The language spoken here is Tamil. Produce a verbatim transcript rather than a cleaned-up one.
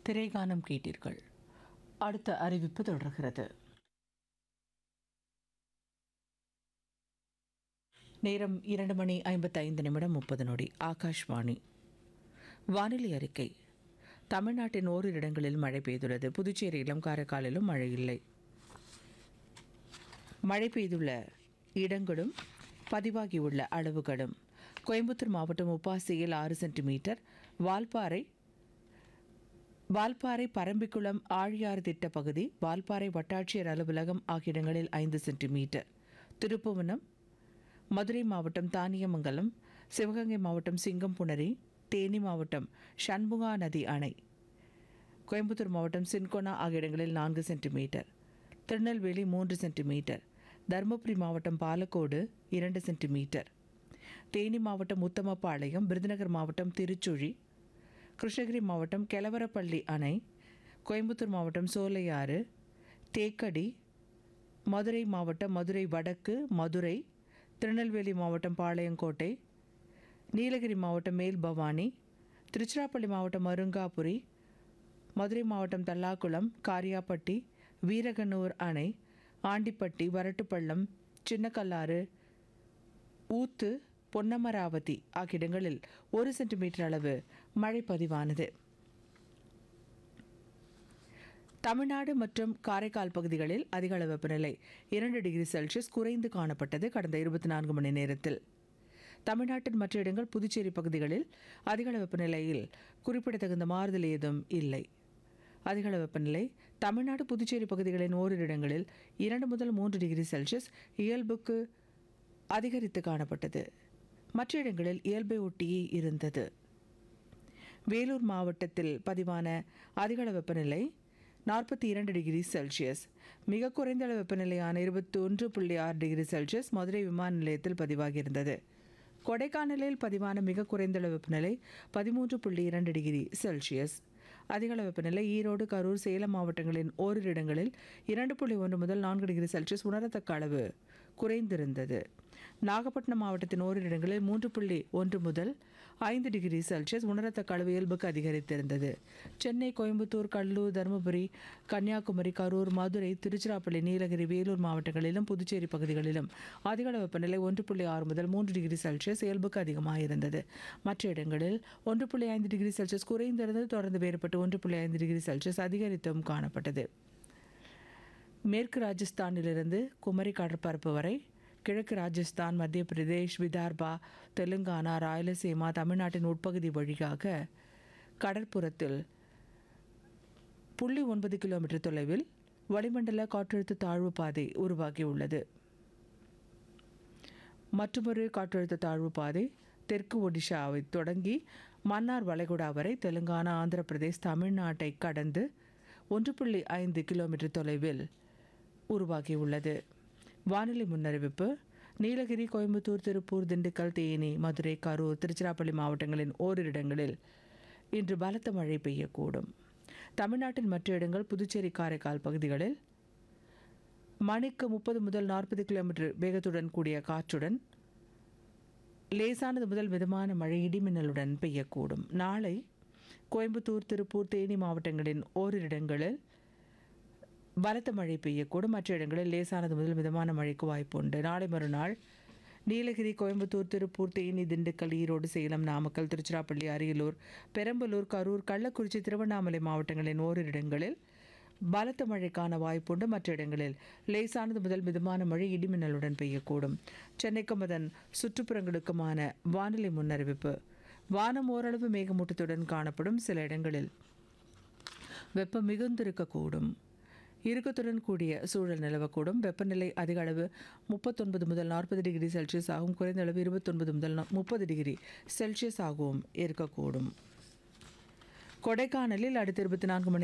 திரைகானம் கேட்டீர்கள். அடுத்த அறிவிப்பு தொடர்கிறது. நேரம் இரண்டு மணி ஐம்பத்தைந்து நிமிடம் முப்பது நொடி. ஆகாஷ்வாணி. வானிலை அறிக்கை. தமிழ்நாட்டின் ஓரிரு இடங்களில் மழை பெய்துள்ளது. புதுச்சேரியிலும் காரைக்காலிலும் மழை இல்லை. மழை பெய்துள்ள இடங்களும் பதிவாகியுள்ள அளவுகளும்: கோயம்புத்தூர் மாவட்டம் உப்பாசியில் ஆறு சென்டிமீட்டர், வால்பாறை வால்பாறை பரம்பிக்குளம் ஆழியாறு திட்ட பகுதி, வால்பாறை வட்டாட்சியர் அலுவலகம் ஆகிய இடங்களில் ஐந்து சென்டிமீட்டர், திருப்புவனம், மதுரை மாவட்டம் தானியமங்கலம், சிவகங்கை மாவட்டம் சிங்கம்புணரி, தேனி மாவட்டம் சண்முகா நதி அணை, கோயம்புத்தூர் மாவட்டம் சின்கோனா ஆகிய இடங்களில் நான்கு சென்டிமீட்டர், திருநெல்வேலி மூன்று சென்டிமீட்டர், தருமபுரி மாவட்டம் பாலக்கோடு இரண்டு சென்டிமீட்டர், தேனி மாவட்டம் உத்தமபாளையம், விருதுநகர் மாவட்டம் திருச்சுழி, கிருஷ்ணகிரி மாவட்டம் கெலவரப்பள்ளி அணை, கோயம்புத்தூர் மாவட்டம் சோலையாறு, தேக்கடி, மதுரை மாவட்டம் மதுரை வடக்கு, மதுரை, திருநெல்வேலி மாவட்டம் பாளையங்கோட்டை, நீலகிரி மாவட்டம் மேல்பவானி, திருச்சிராப்பள்ளி மாவட்டம் அருங்காபுரி, மதுரை மாவட்டம் தல்லாக்குளம், காரியாப்பட்டி, வீரகனூர் அணை, ஆண்டிப்பட்டி, வரட்டுப்பள்ளம், சின்னக்கல்லாறு, ஊத்து, பொன்னமராவதி ஆகிய இடங்களில் ஒரு சென்டிமீட்டர் அளவு மழை பதிவானது. தமிழ்நாடு மற்றும் காரைக்கால் பகுதிகளில் அதிக அளவு வெப்பநிலை இரண்டு டிகிரி செல்சியஸ் குறைந்து காணப்பட்டது கடந்த இருபத்தி நான்கு மணி நேரத்தில். தமிழ்நாட்டின் மற்ற இடங்கள், புதுச்சேரி பகுதிகளில் அதிக அளவு வெப்பநிலையில் குறிப்பிடத்தகுந்த மாறுதல் ஏதும் இல்லை. அதிக அளவு வெப்பநிலை தமிழ்நாடு புதுச்சேரி பகுதிகளின் ஓரிரு இடங்களில் இரண்டு முதல் மூன்று டிகிரி செல்சியஸ் இயல்புக்கு அதிகரித்து காணப்பட்டது. மற்ற இடங்களில் இயல்பை ஒட்டியே இருந்தது. வேலூர் மாவட்டத்தில் பதிவான அதிக அளவு வெப்பநிலை நாற்பத்தி இரண்டு டிகிரி செல்சியஸ். மிக குறைந்த அளவு வெப்பநிலையான இருபத்தி ஒன்று புள்ளி ஆறு டிகிரி செல்சியஸ் மதுரை விமான நிலையத்தில் பதிவாகியிருந்தது. கொடைக்கானலில் பதிவான மிக குறைந்த அளவு வெப்பநிலை பதிமூன்று புள்ளி இரண்டு டிகிரி செல்சியஸ். அதிக அளவு வெப்பநிலை ஈரோடு, கரூர், சேலம் மாவட்டங்களின் ஓரிரு இடங்களில் இரண்டு புள்ளி ஒன்று முதல் நான்கு டிகிரி செல்சியஸ் உணரத்தக்க அளவு குறைந்திருந்தது. நாகப்பட்டினம் மாவட்டத்தின் ஓரிரு இடங்களில் மூன்று புள்ளி ஒன்று முதல் ஐந்து டிகிரி செல்சியஸ் உணரத்தக்க அளவு இயல்புக்கு அதிகரித்திருந்தது. சென்னை, கோயம்புத்தூர், கடலூர், தருமபுரி, கன்னியாகுமரி, கரூர், மதுரை, திருச்சிராப்பள்ளி, நீலகிரி, வேலூர் மாவட்டங்களிலும் புதுச்சேரி பகுதிகளிலும் அதிக அளவு வெப்பநிலை ஒன்று புள்ளி ஆறு முதல் மூன்று டிகிரி செல்சியஸ் இயல்புக்கு அதிகமாக இருந்தது. மற்ற இடங்களில் ஒன்று புள்ளி ஐந்து டிகிரி செல்சியஸ் குறைந்திருந்தது. தொடர்ந்து வேறுபட்டு ஒன்று புள்ளி ஐந்து டிகிரி செல்சியஸ் அதிகரித்தும் காணப்பட்டது. மேற்கு ராஜஸ்தானிலிருந்து குமரி கடற்பரப்பு வரை, கிழக்கு ராஜஸ்தான், மத்திய பிரதேஷ், விதர்பா, தெலுங்கானா, ராயலசீமா, தமிழ்நாட்டின் உட்பகுதி வழியாக கடற்புறத்தில் புள்ளி ஒன்பது கிலோமீட்டர் தொலைவில் வளிமண்டல காற்றழுத்த தாழ்வு பாதை உருவாகியுள்ளது. மற்றொரு காற்றழுத்த தாழ்வு பாதை தெற்கு ஒடிஷாவை தொடங்கி மன்னார் வளைகுடா வரை தெலுங்கானா, ஆந்திர பிரதேஷ், தமிழ்நாட்டை கடந்து ஒன்று புள்ளி ஐந்து கிலோமீட்டர் தொலைவில் உருவாகியுள்ளது. வானிலை முன்னறிவிப்பு. நீலகிரி, கோயம்புத்தூர், திருப்பூர், திண்டுக்கல், தேனி, மதுரை, கரூர், திருச்சிராப்பள்ளி மாவட்டங்களின் ஓரிரு இடங்களில் இன்று பலத்த மழை பெய்யக்கூடும். தமிழ்நாட்டின் மற்ற இடங்கள், புதுச்சேரி, காரைக்கால் பகுதிகளில் மணிக்கு முப்பது முதல் நாற்பது கிலோமீட்டர் வேகத்துடன் கூடிய காற்றுடன் லேசானது முதல் மிதமான மழை இடிமின்னலுடன் பெய்யக்கூடும். நாளை கோயம்புத்தூர், திருப்பூர், தேனி மாவட்டங்களின் ஓரிரு இடங்களில் பலத்த மழை பெய்யக்கூடும். மற்ற இடங்களில் லேசானது முதல் மிதமான மழைக்கு வாய்ப்பு உண்டு. நாளை மறுநாள் நீலகிரி, கோயம்புத்தூர், திருப்பூர், தேனி, திண்டுக்கல், ஈரோடு, சேலம், நாமக்கல், திருச்சிராப்பள்ளி, அரியலூர், பெரம்பலூர், கரூர், கள்ளக்குறிச்சி, திருவண்ணாமலை மாவட்டங்களின் ஓரிரு இடங்களில் பலத்த மழைக்கான வாய்ப்புண்டு. மற்ற இடங்களில் லேசானது முதல் மிதமான மழை இடிமின்னலுடன் பெய்யக்கூடும். சென்னைக்கும் அதன் சுற்றுப்புறங்களுக்குமான வானிலை முன்னறிவிப்பு. வானம் ஓரளவு மேகமூட்டத்துடன் காணப்படும். சில இடங்களில் வெப்பம் மிகுந்திருக்கக்கூடும். இறுக்கத்துடன் கூடிய சூழல் நிலவக்கூடும். வெப்பநிலை அதிக அளவு முப்பத்தொன்பது முதல் நாற்பது டிகிரி செல்சியஸ் ஆகவும், குறைந்த அளவு இருபத்தொன்பது முதல் முப்பது டிகிரி செல்சியஸ் ஆகவும் இருக்கக்கூடும். கொடைக்கானலில் அடுத்த இருபத்தி நான்கு மணி